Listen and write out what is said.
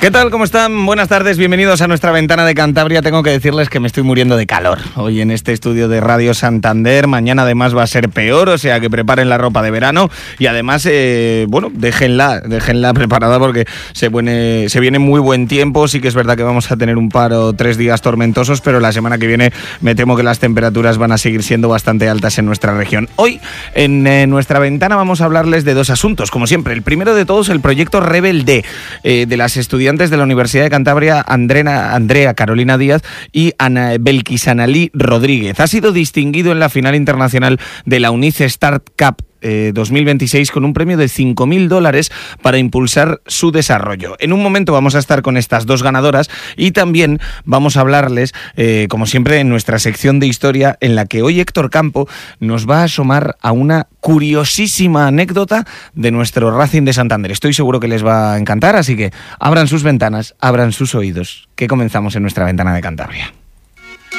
¿Qué tal? ¿Cómo están? Buenas tardes, bienvenidos a nuestra ventana de Cantabria. Tengo que decirles que me estoy muriendo de calor hoy en este estudio de Radio Santander. Mañana además va a ser peor, o sea que preparen la ropa de verano y además, déjenla preparada porque se viene muy buen tiempo. Sí que es verdad que vamos a tener un par o 3 días tormentosos, pero la semana que viene me temo que las temperaturas van a seguir siendo bastante altas en nuestra región. Hoy en nuestra ventana vamos a hablarles de 2 asuntos, como siempre. El primero de todos, el proyecto Rebelde de las estudiantes de la Universidad de Cantabria, Andrea Carolina Díaz y Ana Belkisanalí Rodríguez. Ha sido distinguido en la final internacional de la UNICE Start Cup 2026 con un premio de $5.000 para impulsar su desarrollo. En un momento vamos a estar con estas 2 ganadoras y también vamos a hablarles, como siempre, en nuestra sección de historia, en la que hoy Héctor Campo nos va a asomar a una curiosísima anécdota de nuestro Racing de Santander. Estoy seguro que les va a encantar, así que abran sus ventanas, abran sus oídos, que comenzamos en nuestra ventana de Cantabria.